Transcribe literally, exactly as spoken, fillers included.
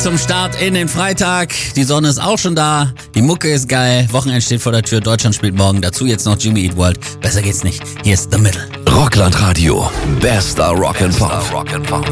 zum Start in den Freitag. Die Sonne ist auch schon da. Die Mucke ist geil. Wochenende steht vor der Tür. Deutschland spielt morgen. Dazu jetzt noch Jimmy Eat World. Besser geht's nicht. Hier ist The Middle. Rockland Radio. Bester Rock and Pop.